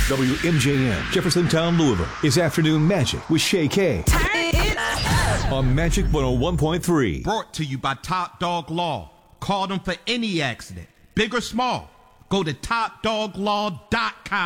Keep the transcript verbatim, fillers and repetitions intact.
W M J M, Jeffersontown, Louisville, is Afternoon Magic with Shay K. Turn it up. On Magic one oh one point three. Brought to you by Top Dog Law. Call them for any accident, big or small. Go to top dog law dot com.